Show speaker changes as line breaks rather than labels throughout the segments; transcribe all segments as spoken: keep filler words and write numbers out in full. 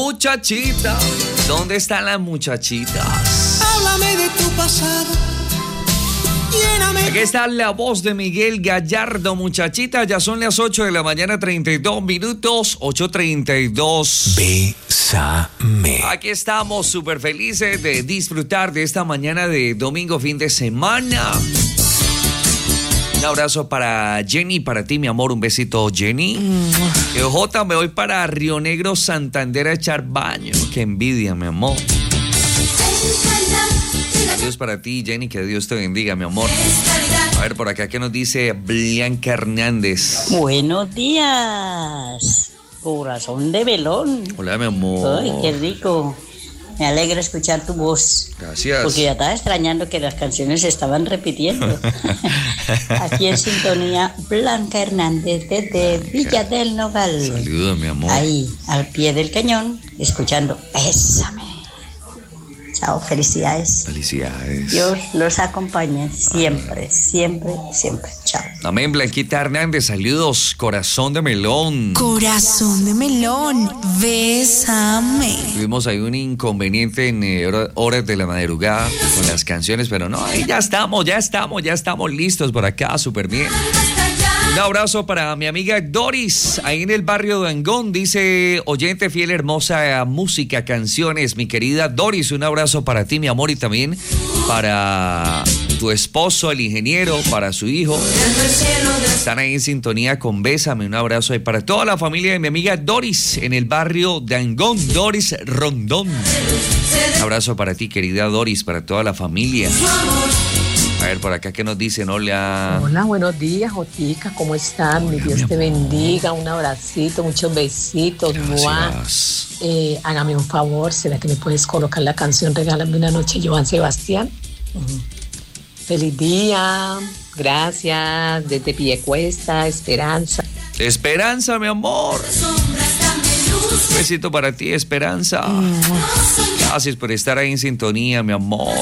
Muchachita, ¿dónde están las muchachitas?
Háblame de tu pasado. Lléname.
Aquí está la voz de Miguel Gallardo, muchachita. Ya son las ocho de la mañana, treinta y dos minutos. ocho treinta y dos.
Bésame.
Aquí estamos súper felices de disfrutar de esta mañana de domingo, fin de semana. Un abrazo para Jenny, para ti, mi amor. Un besito, Jenny. Mm. Jota, me voy para Río Negro, Santander a echar baño. Qué envidia, mi amor. Adiós para ti, Jenny, que Dios te bendiga, mi amor. A ver, por acá, ¿qué nos dice Blanca Hernández?
Buenos días, corazón de melón.
Hola, mi amor.
Ay, qué rico. Me alegra escuchar tu voz.
Gracias.
Porque ya estaba extrañando que las canciones se estaban repitiendo. Aquí en sintonía, Blanca Hernández desde Villa del Nogal.
Saludos, mi amor.
Ahí, al pie del cañón, escuchando Bésame. Chao, felicidades.
Felicidades.
Dios los acompañe siempre, siempre, siempre. Chao.
Amén, Blanquita Hernández, saludos, corazón de melón.
Corazón de melón, bésame.
Tuvimos ahí un inconveniente en eh, horas de la madrugada con las canciones, pero no, ahí ya estamos, ya estamos, ya estamos listos por acá, súper bien. Un abrazo para mi amiga Doris, ahí en el barrio de Angón, dice oyente fiel, hermosa música, canciones, mi querida Doris, un abrazo para ti, mi amor, y también para tu esposo, el ingeniero, para su hijo. Están ahí en sintonía con Bésame, un abrazo ahí para toda la familia de mi amiga Doris, en el barrio de Angón, Doris Rondón. Un abrazo para ti, querida Doris, para toda la familia. A ver, por acá, ¿qué nos dicen? Hola.
Hola, buenos días, Jotica, ¿cómo están?
Hola,
mi Dios
mi
te bendiga, un abracito, muchos besitos.
Gracias.
Eh, hágame un favor, ¿será que me puedes colocar la canción Regálame una noche, Joan Sebastián? Uh-huh. Feliz día, gracias, desde Piedecuesta, Esperanza.
Esperanza, mi amor. Un besito para ti, Esperanza. Gracias por estar ahí en sintonía, mi amor.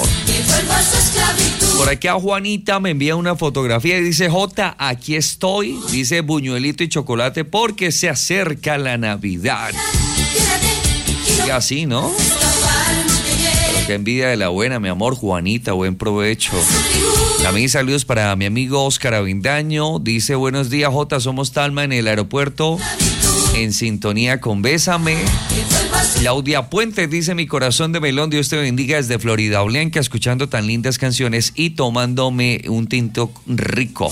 Por aquí a Juanita me envía una fotografía y dice, Jota, aquí estoy, dice buñuelito y chocolate porque se acerca la Navidad. Y así, ¿no? Pero qué envidia de la buena, mi amor. Juanita, buen provecho. También saludos para mi amigo Oscar Avendaño, dice, buenos días, Jota, somos Talma en el aeropuerto, en sintonía con Bésame. Claudia Puentes dice, mi corazón de melón, Dios te bendiga desde Florida Blanca, escuchando tan lindas canciones y tomándome un tinto rico.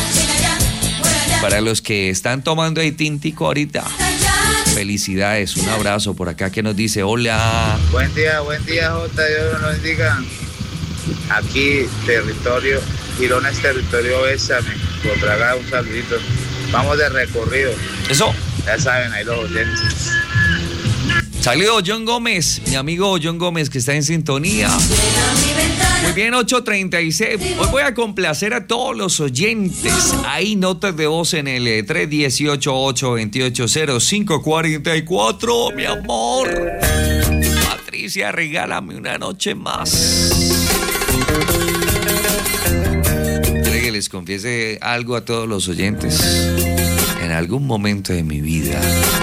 Para los que están tomando ahí tintico ahorita, felicidades, un abrazo por acá que nos dice, hola.
Buen día, buen día, Jota, Dios nos bendiga. Aquí, territorio, Girona es territorio Bésame, por tragar un saludito. Vamos de recorrido.
Eso.
Ya saben, ahí los oyentes.
Saludos, John Gómez, mi amigo John Gómez que está en sintonía. Muy bien, ocho treinta y seis. Hoy voy a complacer a todos los oyentes. Hay notas de voz en el tres uno ocho, ocho dos ocho, cero cinco cuatro cuatro. Mi amor. Patricia, regálame una noche más. Quiero que les confiese algo a todos los oyentes. En algún momento de mi vida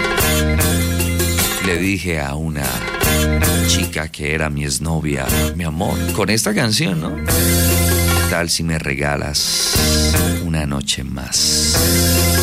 le dije a una chica que era mi exnovia, mi amor, con esta canción, ¿no? ¿Qué tal si me regalas una noche más?